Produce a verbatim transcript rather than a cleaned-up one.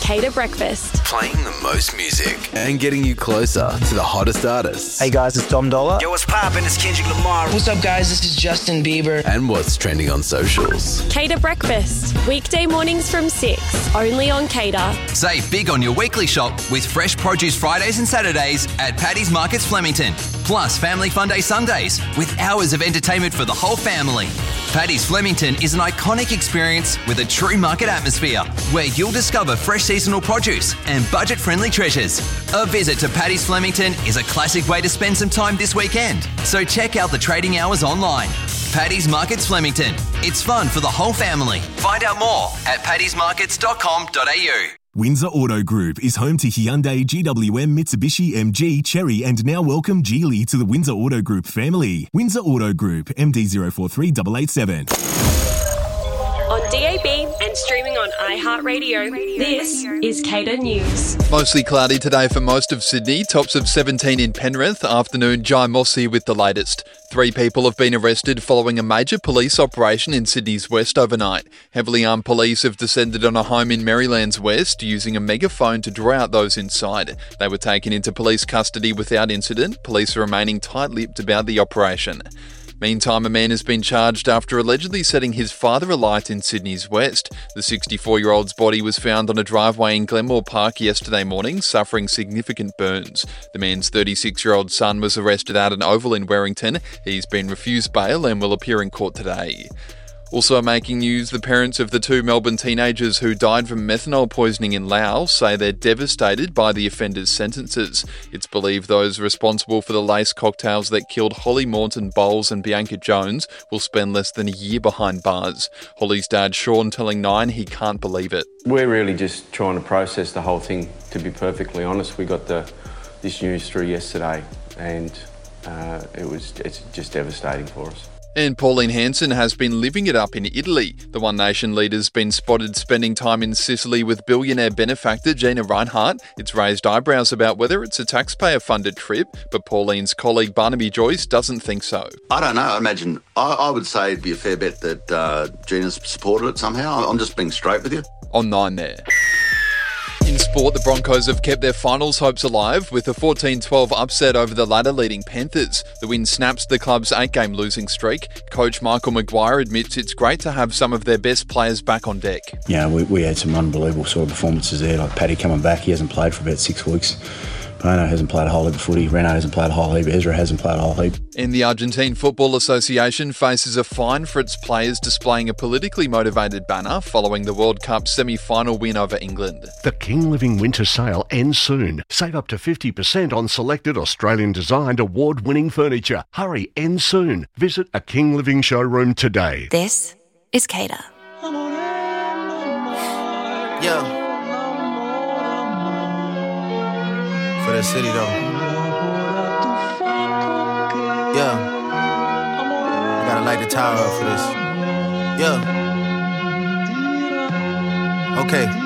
Cater Breakfast. Playing the most music and getting you closer to the hottest artists. Hey guys, it's Dom Dollar. Yo, what's poppin'? It's Kendrick Lamar. What's up guys? This is Justin Bieber. And what's trending on socials. Cater Breakfast. Weekday mornings from six. Only on Cater. Save big on your weekly shop with fresh produce Fridays and Saturdays at Paddy's Markets Flemington. Plus Family Fun Day Sundays with hours of entertainment for the whole family. Paddy's Flemington is an iconic experience with a true market atmosphere where you'll discover fresh seasonal produce and budget-friendly treasures. A visit to Paddy's Flemington is a classic way to spend some time this weekend. So check out the trading hours online. Paddy's Markets Flemington. It's fun for the whole family. Find out more at paddys markets dot com dot a u. Windsor Auto Group is home to Hyundai, G W M, Mitsubishi, M G, Chery and now welcome Geely to the Windsor Auto Group family. Windsor Auto Group, M D zero four three eight eight seven. On D A B and streaming on iHeartRadio, this is Cater News. Mostly cloudy today for most of Sydney. Tops of seventeen in Penrith. Afternoon, Jai Mossy with the latest. Three people have been arrested following a major police operation in Sydney's west overnight. Heavily armed police have descended on a home in Maryland's west using a megaphone to draw out those inside. They were taken into police custody without incident. Police are remaining tight-lipped about the operation. Meantime, a man has been charged after allegedly setting his father alight in Sydney's west. The sixty-four-year-old's body was found on a driveway in Glenmore Park yesterday morning, suffering significant burns. The man's thirty-six-year-old son was arrested at an oval in Warrington. He's been refused bail and will appear in court today. Also making news, the parents of the two Melbourne teenagers who died from methanol poisoning in Laos say they're devastated by the offenders' sentences. It's believed those responsible for the lace cocktails that killed Holly Morton Bowles and Bianca Jones will spend less than a year behind bars. Holly's dad, Sean, telling Nine he can't believe it. We're really just trying to process the whole thing, to be perfectly honest. We got the this news through yesterday and uh, it was it's just devastating for us. And Pauline Hanson has been living it up in Italy. The One Nation leader's been spotted spending time in Sicily with billionaire benefactor Gina Reinhardt. It's raised eyebrows about whether it's a taxpayer-funded trip, but Pauline's colleague Barnaby Joyce doesn't think so. I don't know. I imagine, I, I would say it'd be a fair bet that uh, Gina's supported it somehow. I'm just being straight with you. On Nine there. In sport, the Broncos have kept their finals hopes alive with a fourteen twelve upset over the ladder-leading Panthers. The win snaps the club's eight-game losing streak. Coach Michael Maguire admits it's great to have some of their best players back on deck. Yeah, we, we had some unbelievable sort of performances there, like Paddy coming back. He hasn't played for about six weeks. Bono hasn't played a whole heap of footy. Reno hasn't played a whole heap. Ezra hasn't played a whole heap. And the Argentine Football Association faces a fine for its players displaying a politically motivated banner following the World Cup semi-final win over England. The King Living Winter Sale ends soon. Save up to fifty percent on selected Australian-designed award-winning furniture. Hurry, ends soon. Visit a King Living showroom today. This is Cater. Yeah. For that city though. Yeah. I gotta light the tower up for this. Yeah. Okay.